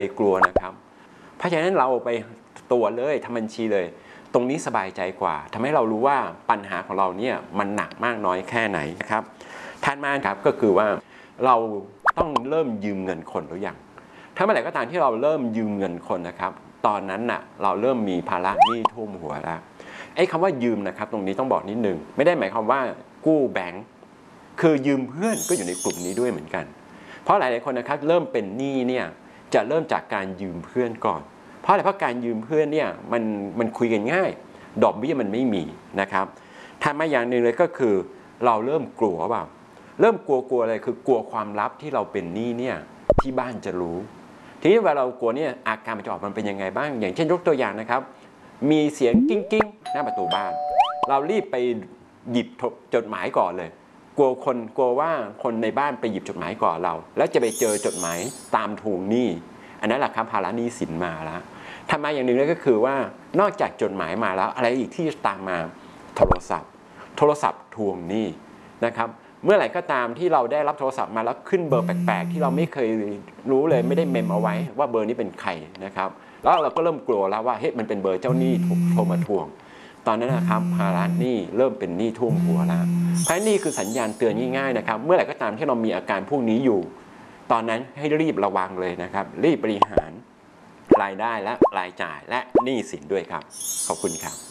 กลัวนะครับเพราะฉะนั้นเราไปตัวเลยทำบัญชีเลยตรงนี้สบายใจกว่าทำให้เรารู้ว่าปัญหาของเราเนี่ยมันหนักมากน้อยแค่ไหนนะครับถัดมาครับก็คือว่าเราต้องเริ่มยืมเงินคนหรือยังถ้าเมื่อไหร่ก็ตามที่เราเริ่มยืมเงินคนนะครับตอนนั้นน่ะเราเริ่มมีภาระหนี้ท่วมหัวแล้วไอ้คำว่ายืมนะครับตรงนี้ต้องบอกนิดนึงไม่ได้หมายความว่ากู้แบงค์คือยืมเพื่อนก็อยู่ในกลุ่มนี้ด้วยเหมือนกันเพราะหลายๆคนนะครับเริ่มเป็นหนี้เนี่ยจะเริ่มจากการยืมเพื่อนก่อนเพราะอะไรเพราะการยืมเพื่อนเนี่ยมันคุยกันง่ายดอกเบี้ยมันไม่มีนะครับถัดมาอย่างหนึ่งเลยก็คือเราเริ่มกลัวว่าเริ่มกลัวอะไรคือกลัวความลับที่เราเป็นหนี้เนี่ยที่บ้านจะรู้ทีนี้เวลาเรากลัวเนี่ยอาการมันจะออกมันเป็นยังไงบ้างอย่างเช่นยกตัวอย่างนะครับมีเสียงกิ้งหน้าประตูบ้านเรารีบไปหยิบจดหมายก่อนเลยกลัวว่าคนในบ้านไปหยิบจดหมายก่อนเราแล้วจะไปเจอจดหมายตามทวงหนี้อันนั้นแหละครับภาระหนี้สินมาแล้วทำมาอย่างหนึ่งก็คือว่านอกจากจดหมายมาแล้วอะไรอีกที่ตามมาโทรศัพท์ทวงหนี้นะครับเมื่อไหร่ก็ตามที่เราได้รับโทรศัพท์มาแล้วขึ้นเบอร์แปลกๆที่เราไม่เคยรู้เลยไม่ได้เมมเอาไว้ว่าเบอร์นี้เป็นใครนะครับแล้วเราก็เริ่มกลัวแล้วว่าเฮ้ยมันเป็นเบอร์เจ้าหนี้โทรมาทวงตอนนั้นนะครับภาระหนี้เริ่มเป็นหนี้ท่วมหัวแล้วเพราะนี่คือสัญญาณเตือนง่ายๆนะครับเมื่อไหร่ก็ตามที่เรามีอาการพวกนี้อยู่ตอนนั้นให้รีบระวังเลยนะครับรีบบริหารรายได้และรายจ่ายและหนี้สินด้วยครับขอบคุณครับ